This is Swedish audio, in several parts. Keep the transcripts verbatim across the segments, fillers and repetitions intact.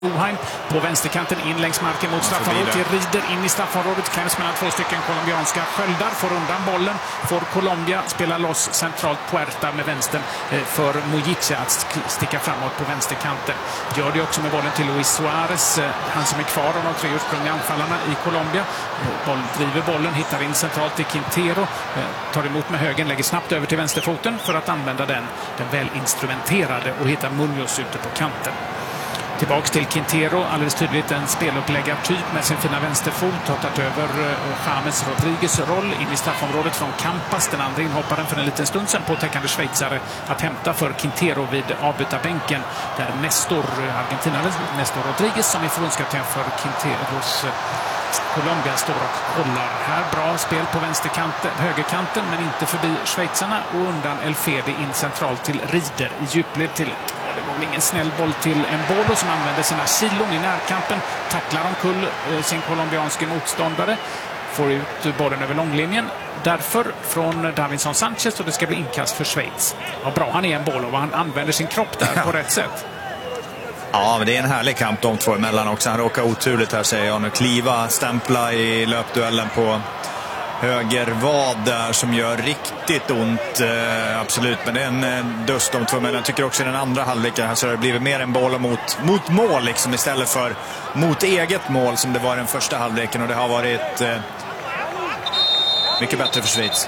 Oheim på vänsterkanten in längs marken mot straffområdet. Rider in i straffområdet, kläms mellan två stycken colombianska sköldar, får undan bollen, får Colombia spela loss centralt Puerta med vänstern för Mujica att sticka framåt på vänsterkanten. Gör det också med bollen till Luis Suarez, han som är kvar av de tre ursprungliga anfallarna i Colombia. Boll, driver bollen, hittar in centralt till Quintero, tar emot med högen, lägger snabbt över till vänsterfoten för att använda den, den väl instrumenterade och hittar Munoz ute på kanten. Tillbaks till Quintero, alldeles tydligt en speluppläggartyp med sin fina vänsterfot. Har tagit över James Rodriguez roll in i straffområdet från Campas. Den andra inhopparen för en liten stund sedan på täckande schweizare att hämta för Quintero vid avbytarbänken. Där Nestor, argentinaren Nestor Rodriguez som är förbundskapten för Quinteros Colombia står och kollar. Här bra spel på vänsterkanten, högerkanten men inte förbi schweizarna och undan Elfedi in centralt till Rider i djupled till. Det var väl ingen snäll boll till Embolo som använder sina kilon i närkampen. Tacklar omkull sin colombianske motståndare. Får ut bollen över långlinjen. Därför från Davinson Sanchez och det ska bli inkast för Schweiz. Vad bra han är Embolo och han använder sin kropp där ja. på rätt sätt. Ja, men det är en härlig kamp de två emellan också. Han råkar oturligt här säger jag nu. Kliva, stämpla i löpduellen på höger vad där som gör riktigt ont, eh, absolut. Men det är en eh, dust de två. Men jag tycker också i den andra halvleken här så har det blivit mer en boll mot, mot mål liksom, istället för mot eget mål som det var i den första halvleken. Och det har varit eh, mycket bättre för Schweiz.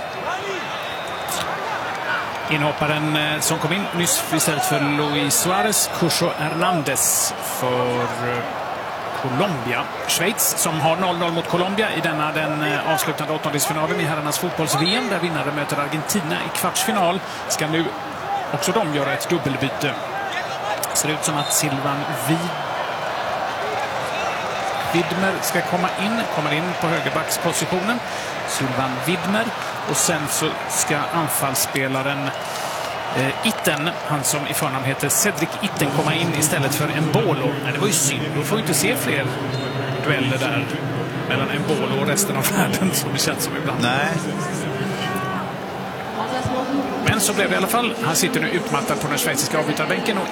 Inhopparen eh, som kom in nyss istället för Luis Suarez, Cucho Hernandez för eh, Colombia. Schweiz som har noll noll mot Colombia i denna den avslutande åttondelsfinalen i herrarnas fotbolls-V M där vinnare möter Argentina i kvartsfinal. Ska nu också de göra ett dubbelbyte. Ser ut som att Silvan Vid... Widmer ska komma in. Kommer in på högerbackspositionen. Silvan Widmer. Och sen så ska anfallsspelaren Eh, Itten, han som i förnamn heter Cedric Itten, komma in istället för Embolo. Men det var ju synd, då får vi inte se fler dueller där mellan Embolo och resten av världen som det känns som ibland. Nej. Men så blev det i alla fall. Han sitter nu utmattad på den schweiziska avbytarbänken och